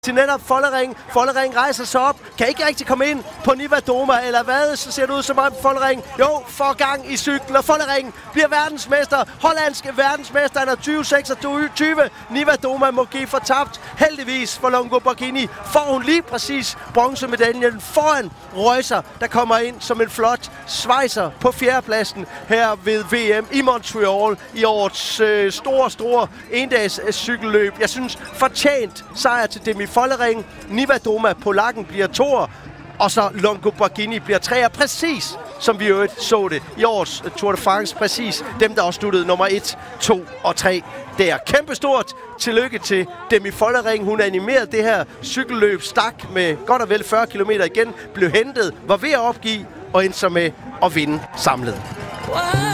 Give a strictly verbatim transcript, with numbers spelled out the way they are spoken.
til netop Follering. Follering rejser sig op, kan ikke rigtig komme ind på Nivea Doma, eller hvad? Så ser det ud som om Follering, jo, får gang i cyklen, og Follering bliver verdensmester. Hollandske verdensmester, han er tyve seksogtyve. Nivea Doma må give fortabt. Heldigvis for Longo Borghini får hun lige præcis bronzemedaljen foran Reusser, der kommer ind som en flot svejser på fjerdepladsen her ved V M i Montreal i årets øh, store, store endags øh, cykelløb. Jeg synes, fortjent sejr til Demi Follering. Nivea Doma, polakken, bliver toer, og så Longo Borghini bliver treer, præcis som vi jo så det i års Tour de France. Præcis dem, der også sluttede nummer et, to og tre. Det er kæmpestort tillykke til Demi Follering. Hun animerede det her cykelløb, stak med godt og vel fyrre kilometer igen, blev hentet, var ved at opgive og endte så med at vinde samlet.